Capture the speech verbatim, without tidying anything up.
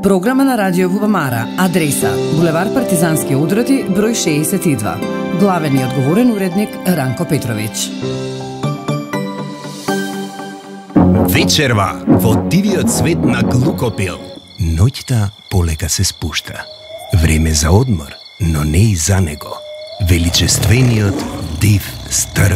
Програма на Радио Вубамара. Адреса: булевар Партизански одроти, број шеесет и два. Главен и одговорен уредник Ранко Петровиќ. Вечерва во дивиот свет на Глукопил. Ноќта полека се спушта. Време за одмор, но не и за него. Величествениот див стар